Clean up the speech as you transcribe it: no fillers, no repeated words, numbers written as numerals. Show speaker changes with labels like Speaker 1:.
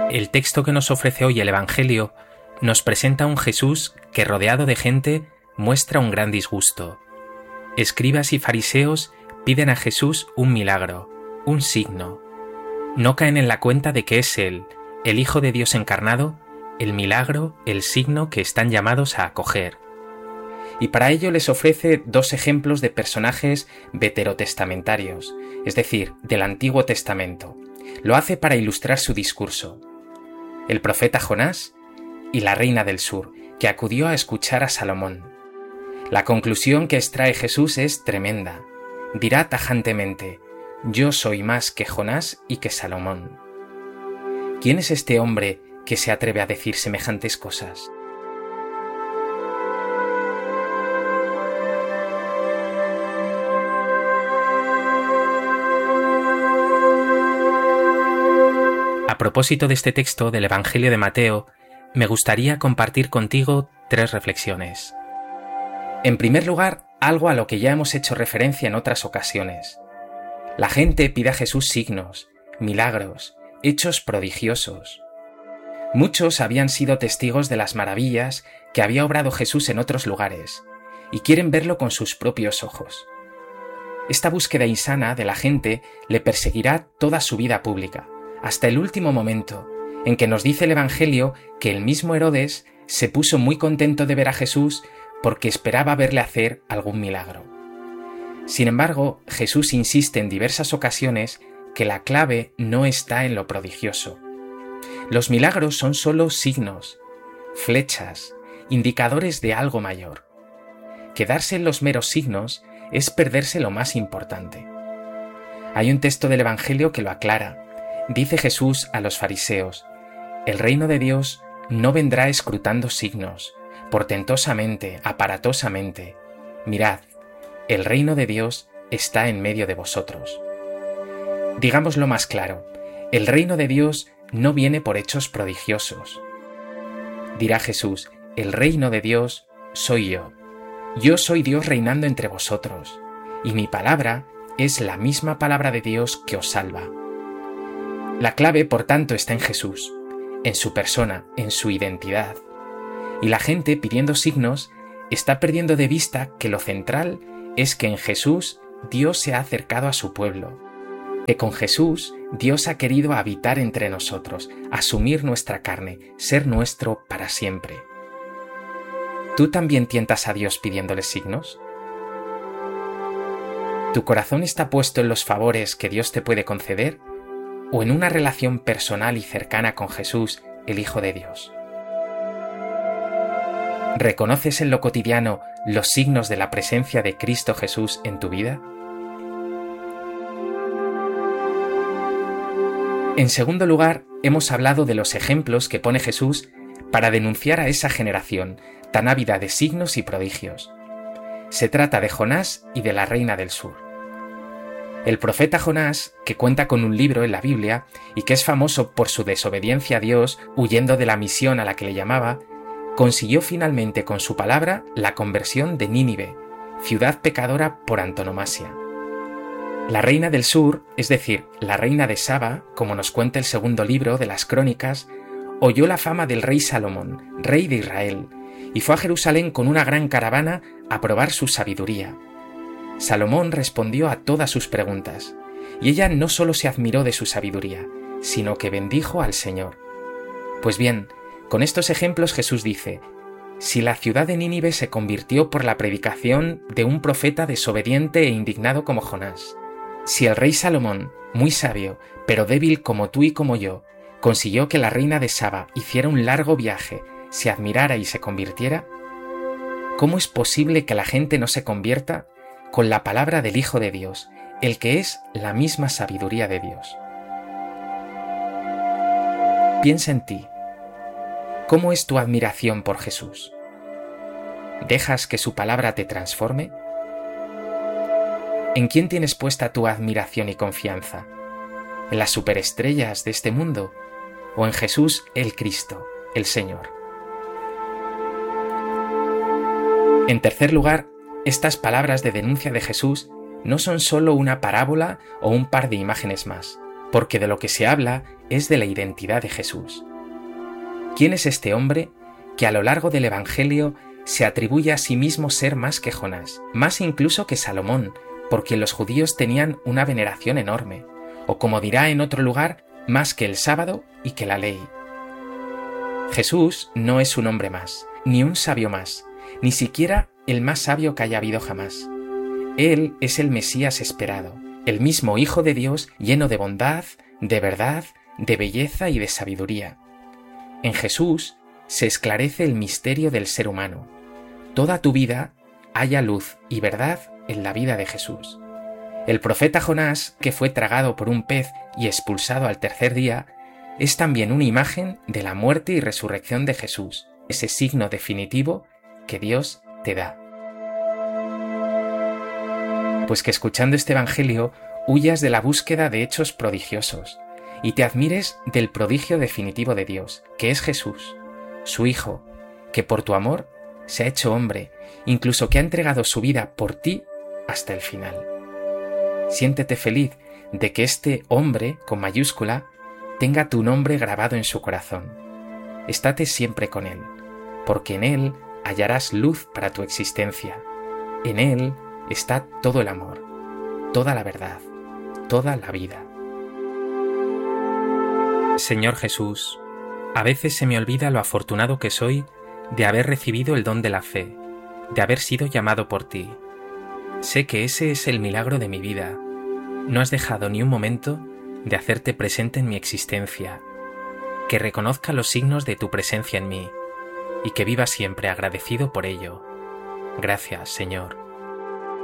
Speaker 1: El texto que nos ofrece hoy el Evangelio nos presenta a un Jesús que, rodeado de gente, muestra un gran disgusto. Escribas y fariseos piden a Jesús un milagro, un signo. No caen en la cuenta de que es Él, el Hijo de Dios encarnado, el milagro, el signo que están llamados a acoger. Y para ello les ofrece dos ejemplos de personajes veterotestamentarios, es decir, del Antiguo Testamento. Lo hace para ilustrar su discurso. El profeta Jonás y la reina del sur, que acudió a escuchar a Salomón. La conclusión que extrae Jesús es tremenda. Dirá tajantemente: yo soy más que Jonás y que Salomón. ¿Quién es este hombre que se atreve a decir semejantes cosas? A propósito de este texto del Evangelio de Mateo, me gustaría compartir contigo tres reflexiones. En primer lugar, algo a lo que ya hemos hecho referencia en otras ocasiones. La gente pide a Jesús signos, milagros, hechos prodigiosos. Muchos habían sido testigos de las maravillas que había obrado Jesús en otros lugares y quieren verlo con sus propios ojos. Esta búsqueda insana de la gente le perseguirá toda su vida pública, hasta el último momento, en que nos dice el Evangelio que el mismo Herodes se puso muy contento de ver a Jesús porque esperaba verle hacer algún milagro. Sin embargo, Jesús insiste en diversas ocasiones que la clave no está en lo prodigioso. Los milagros son solo signos, flechas, indicadores de algo mayor. Quedarse en los meros signos es perderse lo más importante. Hay un texto del Evangelio que lo aclara. Dice Jesús a los fariseos: el reino de Dios no vendrá escrutando signos, portentosamente, aparatosamente. Mirad, el reino de Dios está en medio de vosotros. Digámoslo más claro, el reino de Dios no viene por hechos prodigiosos. Dirá Jesús: el reino de Dios soy yo. Yo soy Dios reinando entre vosotros, y mi palabra es la misma palabra de Dios que os salva. La clave, por tanto, está en Jesús, en su persona, en su identidad. Y la gente, pidiendo signos, está perdiendo de vista que lo central es que en Jesús Dios se ha acercado a su pueblo, que con Jesús Dios ha querido habitar entre nosotros, asumir nuestra carne, ser nuestro para siempre. ¿Tú también tientas a Dios pidiéndole signos? ¿Tu corazón está puesto en los favores que Dios te puede conceder o en una relación personal y cercana con Jesús, el Hijo de Dios? ¿Reconoces en lo cotidiano los signos de la presencia de Cristo Jesús en tu vida? En segundo lugar, hemos hablado de los ejemplos que pone Jesús para denunciar a esa generación tan ávida de signos y prodigios. Se trata de Jonás y de la reina del sur. El profeta Jonás, que cuenta con un libro en la Biblia y que es famoso por su desobediencia a Dios, huyendo de la misión a la que le llamaba, consiguió finalmente con su palabra la conversión de Nínive, ciudad pecadora por antonomasia. La reina del sur, es decir, la reina de Saba, como nos cuenta el segundo libro de las Crónicas, oyó la fama del rey Salomón, rey de Israel, y fue a Jerusalén con una gran caravana a probar su sabiduría. Salomón respondió a todas sus preguntas, y ella no solo se admiró de su sabiduría, sino que bendijo al Señor. Pues bien, con estos ejemplos Jesús dice: si la ciudad de Nínive se convirtió por la predicación de un profeta desobediente e indignado como Jonás, si el rey Salomón, muy sabio, pero débil como tú y como yo, consiguió que la reina de Saba hiciera un largo viaje, se admirara y se convirtiera, ¿cómo es posible que la gente no se convierta con la palabra del Hijo de Dios, el que es la misma sabiduría de Dios? Piensa en ti. ¿Cómo es tu admiración por Jesús? ¿Dejas que su palabra te transforme? ¿En quién tienes puesta tu admiración y confianza? ¿En las superestrellas de este mundo o en Jesús el Cristo, el Señor? En tercer lugar, estas palabras de denuncia de Jesús no son solo una parábola o un par de imágenes más. porque de lo que se habla es de la identidad de Jesús. ¿Quién es este hombre que a lo largo del Evangelio se atribuye a sí mismo ser más que Jonás, más incluso que Salomón, por quien los judíos tenían una veneración enorme, o como dirá en otro lugar, más que el sábado y que la ley? Jesús no es un hombre más, ni un sabio más, ni siquiera el más sabio que haya habido jamás. Él es el Mesías esperado, el mismo Hijo de Dios lleno de bondad, de verdad, de belleza y de sabiduría. En Jesús se esclarece el misterio del ser humano. Toda tu vida haya luz y verdad en la vida de Jesús. El profeta Jonás, que fue tragado por un pez y expulsado al tercer día, es también una imagen de la muerte y resurrección de Jesús, ese signo definitivo que Dios te da. Pues que escuchando este Evangelio huyas de la búsqueda de hechos prodigiosos y te admires del prodigio definitivo de Dios, que es Jesús, su Hijo, que por tu amor se ha hecho hombre, incluso que ha entregado su vida por ti hasta el final. Siéntete feliz de que este hombre, con mayúscula, tenga tu nombre grabado en su corazón. Estate siempre con él, porque en él hallarás luz para tu existencia. En él está todo el amor, toda la verdad, toda la vida. Señor Jesús, a veces se me olvida lo afortunado que soy de haber recibido el don de la fe, de haber sido llamado por ti. Sé que ese es el milagro de mi vida. No has dejado ni un momento de hacerte presente en mi existencia, que reconozca los signos de tu presencia en mí y que viva siempre agradecido por ello. Gracias, Señor.